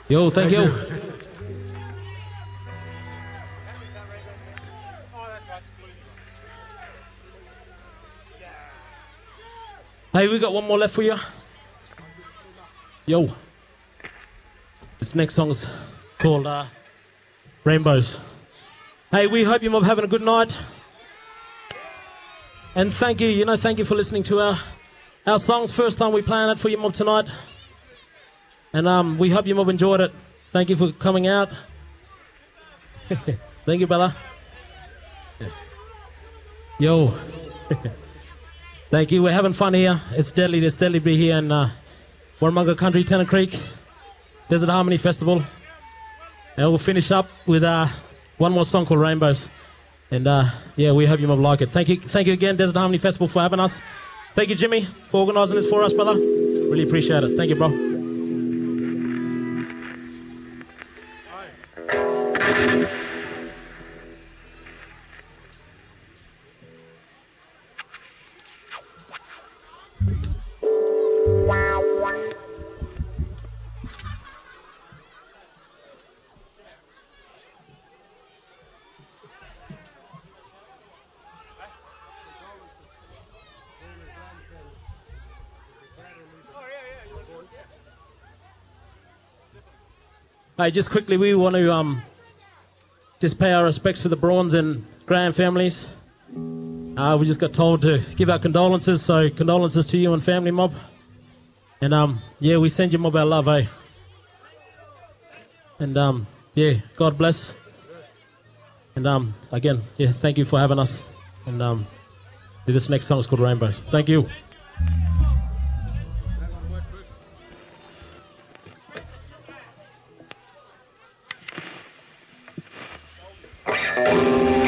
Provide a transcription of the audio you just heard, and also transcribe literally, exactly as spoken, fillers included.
Yo, thank, thank you. you. Hey, we got one more left for you. Yo. This next song's called uh, Rainbows. Hey, we hope you're having a good night. And thank you, you know, thank you for listening to our, our songs. First time we playing it for you mob tonight. And um, we hope you mob enjoyed it. Thank you for coming out. Thank you, Bella. Yo. Thank you. We're having fun here. It's deadly. It's deadly to be here in uh, Warramunga Country, Tennant Creek, Desert Harmony Festival. And we'll finish up with uh, one more song called Rainbows. And uh, yeah, we hope you might like it. Thank you. Thank you again, Desert Harmony Festival, for having us. Thank you, Jimmy, for organising this for us, brother. Really appreciate it. Thank you, bro. Hey, just quickly, we want to um, just pay our respects to the Brawns and Graham families. Uh, we just got told to give our condolences, so condolences to you and family, mob. And um, yeah, we send you mob our love, eh? And um, yeah, God bless. And um, again, yeah, thank you for having us. And um, this next song is called Rainbows. Thank you. Thank you.